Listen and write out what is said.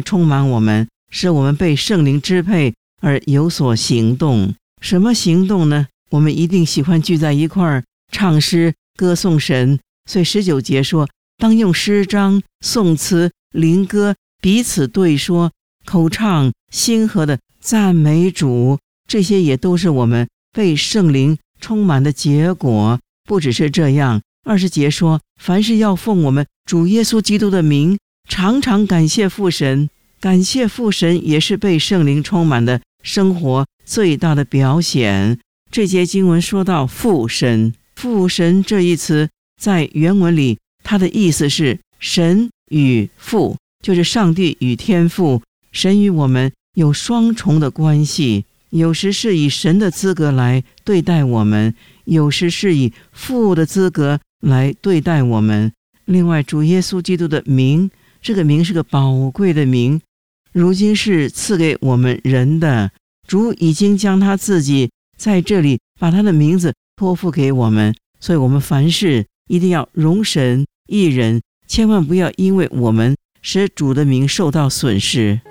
充满我们，使我们被圣灵支配而有所行动。什么行动呢？我们一定喜欢聚在一块儿唱诗歌颂神，所以19节说，当用诗章、颂词、灵歌彼此对说，口唱心和的赞美主。这些也都是我们被圣灵充满的结果。不只是这样，20节说，凡事要奉我们主耶稣基督的名，常常感谢父神。感谢父神也是被圣灵充满的生活最大的表现。这节经文说到父神，父神这一词在原文里，它的意思是神与父，就是上帝与天父。神与我们有双重的关系，有时是以神的资格来对待我们，有时是以父的资格来对待我们。另外，主耶稣基督的名，这个名是个宝贵的名，如今是赐给我们人的。主已经将他自己在这里把他的名字托付给我们，所以我们凡事一定要容神益人，千万不要因为我们使主的名受到损失。